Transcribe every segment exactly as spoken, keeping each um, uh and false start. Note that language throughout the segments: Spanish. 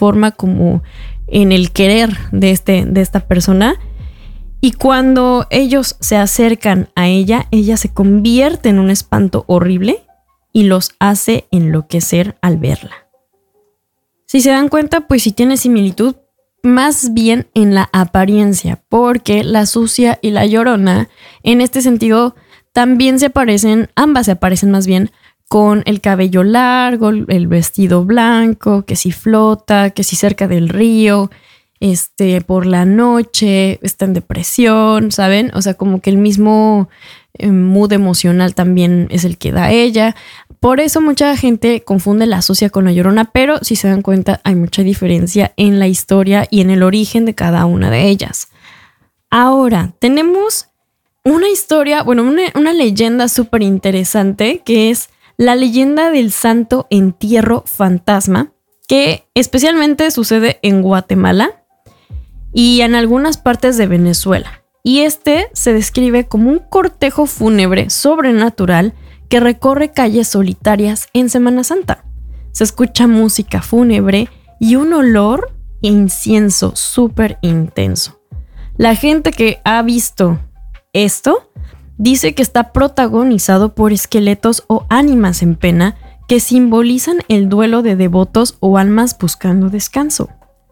transforma como en el querer de, este, de esta persona. Y cuando ellos se acercan a ella, ella se convierte en un espanto horrible y los hace enloquecer al verla. Si se dan cuenta, pues sí tiene similitud más bien en la apariencia, porque la sucia y la llorona, en este sentido, también se parecen, ambas se aparecen más bien con el cabello largo, el vestido blanco, que si flota, que si cerca del río, este, por la noche, está en depresión, ¿saben? O sea, como que el mismo eh, mood emocional también es el que da ella. Por eso mucha gente confunde la sucia con la llorona, pero si se dan cuenta hay mucha diferencia en la historia y en el origen de cada una de ellas. Ahora, tenemos una historia, bueno, una, una leyenda súper interesante que es la leyenda del Santo Entierro Fantasma, que especialmente sucede en Guatemala y en algunas partes de Venezuela. Y este se describe como un cortejo fúnebre sobrenatural que recorre calles solitarias en Semana Santa. Se escucha música fúnebre y un olor e incienso súper intenso. La gente que ha visto esto dice que está protagonizado por esqueletos o ánimas en pena que simbolizan el duelo de devotos o almas buscando descanso.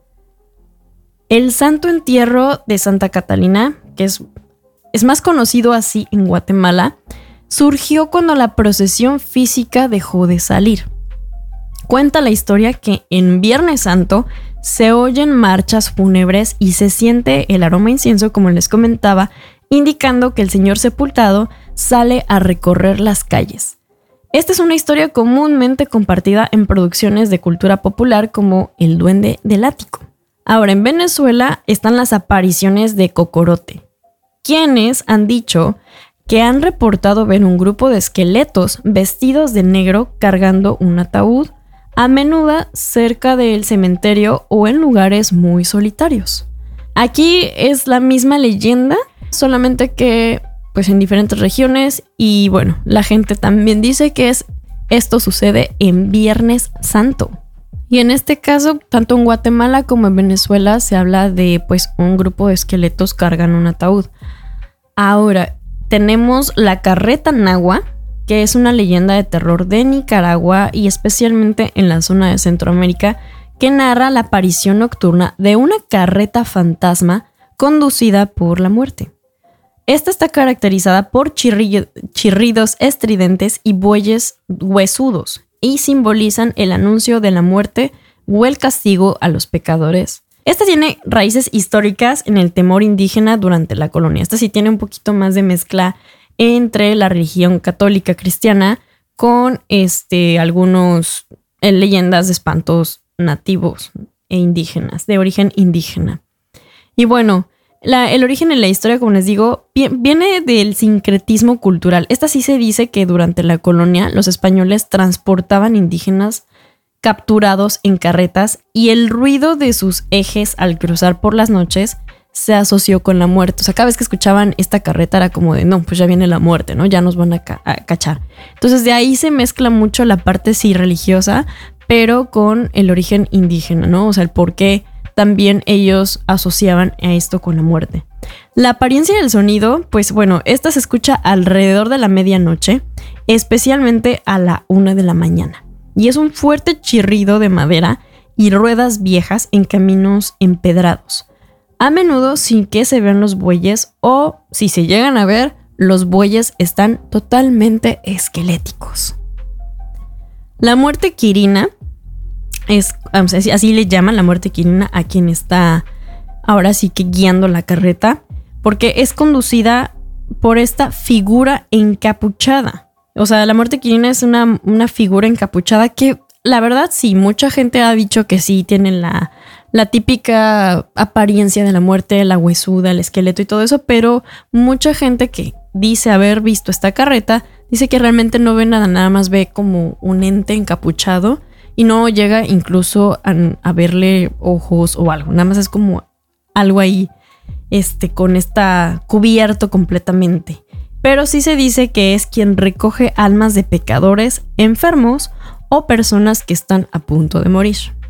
El Santo Entierro de Santa Catalina, que es, es más conocido así en Guatemala, surgió cuando la procesión física dejó de salir. Cuenta la historia que en Viernes Santo se oyen marchas fúnebres y se siente el aroma a incienso, como les comentaba, indicando que el señor sepultado sale a recorrer las calles. Esta es una historia comúnmente compartida en producciones de cultura popular como El Duende del Ático. Ahora, en Venezuela están las apariciones de Cocorote, quienes han dicho que han reportado ver un grupo de esqueletos vestidos de negro cargando un ataúd, a menudo cerca del cementerio o en lugares muy solitarios. Aquí es la misma leyenda, solamente que pues en diferentes regiones, y bueno, la gente también dice que es, esto sucede en Viernes Santo. Y en este caso, tanto en Guatemala como en Venezuela se habla de pues un grupo de esqueletos cargan un ataúd. Ahora, tenemos la carreta nahua, que es una leyenda de terror de Nicaragua y especialmente en la zona de Centroamérica, que narra la aparición nocturna de una carreta fantasma conducida por la muerte. Esta está caracterizada por chirri- chirridos estridentes y bueyes huesudos y simbolizan el anuncio de la muerte o el castigo a los pecadores. Esta tiene raíces históricas en el temor indígena durante la colonia. Esta sí tiene un poquito más de mezcla entre la religión católica cristiana con este, algunos eh, leyendas de espantos nativos e indígenas, de origen indígena. Y bueno, la, el origen en la historia, como les digo, viene del sincretismo cultural. Esta sí se dice que durante la colonia los españoles transportaban indígenas capturados en carretas y el ruido de sus ejes al cruzar por las noches se asoció con la muerte. O sea, cada vez que escuchaban esta carreta era como de, no, pues ya viene la muerte, ¿no? Ya nos van a, ca- a cachar. Entonces de ahí se mezcla mucho la parte sí religiosa, pero con el origen indígena, ¿no? O sea, el por qué también ellos asociaban a esto con la muerte. La apariencia del sonido, pues bueno, esta se escucha alrededor de la medianoche, especialmente a la una de la mañana. Y es un fuerte chirrido de madera y ruedas viejas en caminos empedrados. A menudo sin que se vean los bueyes o, si se llegan a ver, los bueyes están totalmente esqueléticos. La muerte quirina, es, así le llaman la muerte quirina a quien está ahora sí que guiando la carreta, porque es conducida por esta figura encapuchada. O sea, la muerte quirina es una, una figura encapuchada que, la verdad, sí, mucha gente ha dicho que sí tienen la, la típica apariencia de la muerte, la huesuda, el esqueleto y todo eso, pero mucha gente que dice haber visto esta carreta dice que realmente no ve nada, nada más ve como un ente encapuchado y no llega incluso a, a verle ojos o algo, nada más es como algo ahí este, con esta cubierto completamente. Pero sí se dice que es quien recoge almas de pecadores, enfermos o personas que están a punto de morir.